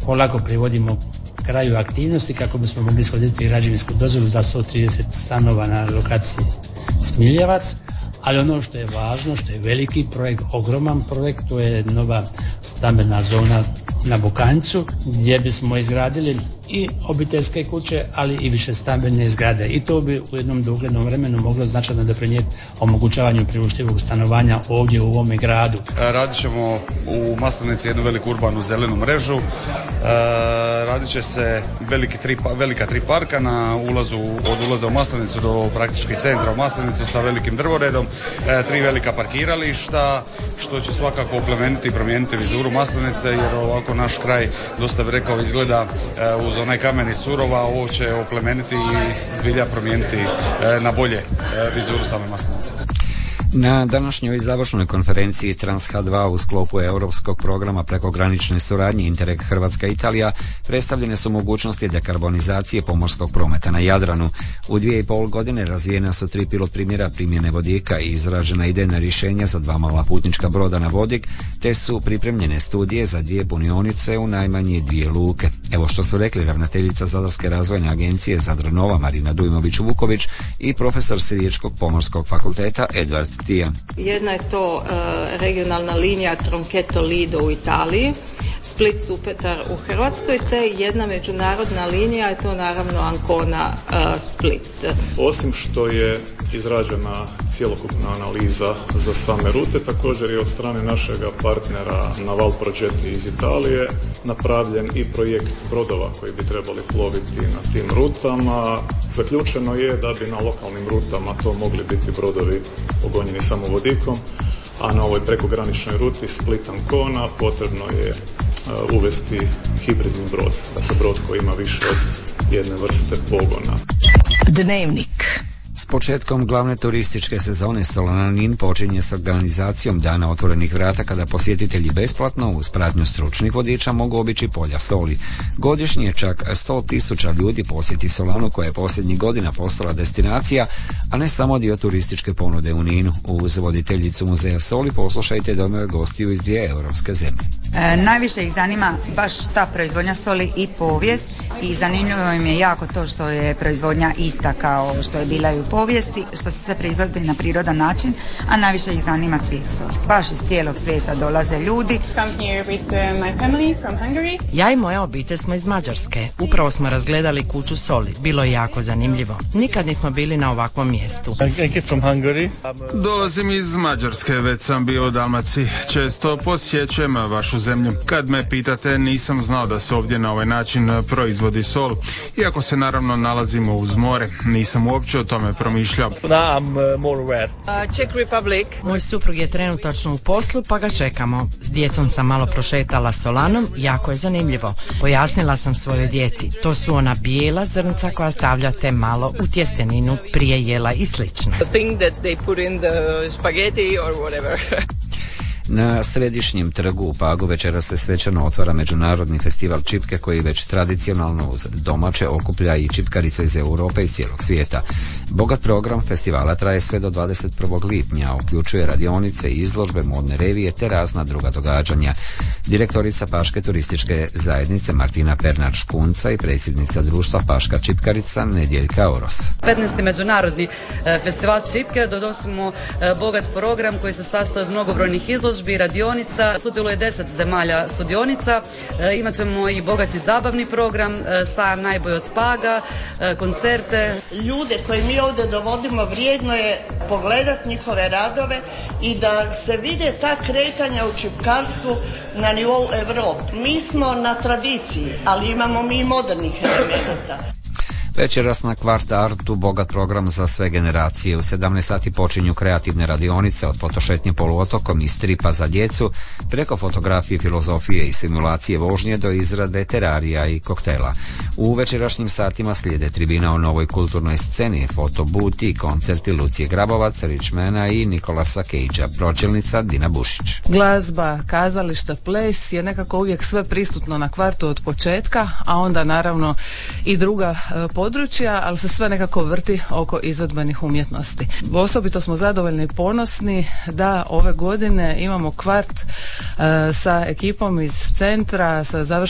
polako privodimo kraju aktivnosti kako bismo mogli ishoditi građevinsku dozvolu za 130 stanova na lokaciji Smiljevac. Ali ono što je važno, što je veliki projekt, ogroman projekt, to je nova stambena zona na Bukanjcu gdje bismo izgradili i obiteljske kuće, ali i više stambene zgrade. I to bi u jednom doglednom vremenu moglo značajno doprinijeti omogućavanju priuštivog stanovanja ovdje u ovome gradu. Radit ćemo u Maslenici jednu veliku urbanu zelenu mrežu. Radit će se velika tri parka na ulazu, od ulaza u Maslenicu do praktički centra u Maslenicu sa velikim drvoredom, 3 velika parkirališta, što će svakako oplemeniti i promijeniti vizuru Maslenice, jer ovako naš kraj, dosta bi rekao, izgleda uz onaj kamen iz Surova, ovo će oplemeniti i zbilja promijeniti na bolje vizuru same Maslenice. Na današnjoj završnoj konferenciji Trans-H2 u sklopu europskog programa prekogranične suradnje Interreg Hrvatska-Italija predstavljene su mogućnosti dekarbonizacije pomorskog prometa na Jadranu. U 2,5 godine razvijena su 3 pilot primjera primjene vodika i izražena idejna rješenja za 2 mala putnička broda na vodik, te su pripremljene studije za 2 punionice u najmanje 2 luke. Evo što su rekli ravnateljica Zadarske razvojne agencije Zadranova Marina Dujmović-Vuković i profesor s Riječkog pomorskog fakulteta Edvard Tijan. Jedna je to regionalna linija Troncheto-Lido u Italiji, Split-Supetar u Hrvatskoj, te jedna međunarodna linija je to naravno Ancona-Split. Osim što je izrađena cjelokupna analiza za same rute, također je od strane našega partnera Naval Progetti iz Italije napravljen i projekt brodova koji bi trebali ploviti na tim rutama. Zaključeno je da bi na lokalnim rutama to mogli biti brodovi pogonjeni samo vodikom, a na ovoj prekograničnoj ruti Split-Ancona potrebno je uvesti hibridni brod, dakle brod koji ima više od jedne vrste pogona. Dnevnik. S početkom glavne turističke sezone Solananin počinje s organizacijom Dana otvorenih vrata kada posjetitelji besplatno uz pratnju stručnih vodiča mogu obići polja soli. Godišnje čak 100.000 ljudi posjeti Solanu koja je posljednjih godina postala destinacija, a ne samo dio turističke ponude u Ninu. Uz voditeljicu muzeja soli poslušajte domove gostiju iz 2 europske zemlje. Najviše ih zanima baš ta proizvodnja soli i povijest i zanimljivo im je jako to što je proizvodnja ista kao što je bila i u povijesti, što se sve proizvodi na prirodan način, a najviše ih zanima cvijet soli. Baš iz cijelog svijeta dolaze ljudi. Ja i moja obitelj smo iz Mađarske. Upravo smo razgledali kuću soli. Bilo je jako zanimljivo. Nikad nismo bili na ovakvom mjestu. Dolazim iz Mađarske, već sam bio u Dalmaciji. Često posjećujem vašu zemlju. Kad me pitate, nisam znao da se ovdje na ovaj način proizvodi sol. Iako se naravno nalazimo uz more, nisam uopće o tome promišljao. Czech Republic. Moj suprug je trenutačno u poslu, pa ga čekamo. S djecom sam malo prošetala Solanom, jako je zanimljivo. Pojasnila sam svojoj djeci. To su ona bijela zrnca koja stavljate malo u tjesteninu prije jela i slično. Na središnjem trgu u Pagu večera se svečano otvara međunarodni festival čipke koji već tradicionalno uz domaće okuplja i čipkarice iz Europe i cijelog svijeta. Bogat program festivala traje sve do 21. lipnja, uključuje radionice, izložbe, modne revije te razna druga događanja. Direktorica Paške turističke zajednice Martina Pernar-Škunca i predsjednica društva Paška čipkarica Nedjeljka Oros. 15. međunarodni festival čipke, donosimo bogat program koji se sastoji od mnogobrojnih izložbi, radionica, sudjeluje 10 zemalja sudionica, imat ćemo i bogati zabavni program, sajam najbolji od Paga, koncerte. Ljude koje mi ovdje dovodimo vrijedno je pogledati njihove radove i da se vide ta kretanja u čipkarstvu na nivou Europe. Mi smo na tradiciji, ali imamo mi i modernih elemenata. Večeras na Kvart Artu bogat program za sve generacije. U 17 sati počinju kreativne radionice od fotošetnje poluotokom i stripa za djecu, preko fotografije, filozofije i simulacije vožnje do izrade terarija i koktela. U večerašnjim satima slijede tribina o novoj kulturnoj sceni, fotobuti i koncerti Lucije Grabovac, Richmana i Nikolasa Cagea, pročelnica Dina Bušić. Glazba, kazališta, ples je nekako uvijek sve prisutno na Kvartu od početka, a onda naravno i druga područja, ali se sve nekako vrti oko izvedbenih umjetnosti. Osobito smo zadovoljni i ponosni da ove godine imamo Kvart sa ekipom iz centra, sa završenim